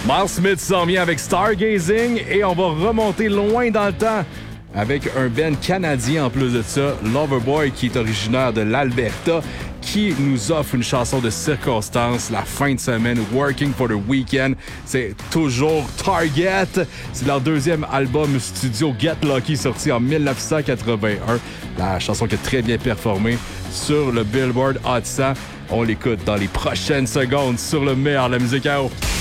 Miles Smith s'en vient avec Stargazing et on va remonter loin dans le temps avec un band canadien en plus de ça, Loverboy, qui est originaire de l'Alberta, qui nous offre une chanson de circonstance la fin de semaine, Working for the Weekend. C'est toujours Target. C'est leur deuxième album studio Get Lucky, sorti en 1981. La chanson qui a très bien performé sur le Billboard Hot 100. On l'écoute dans les prochaines secondes sur le meilleur de la musique à eau.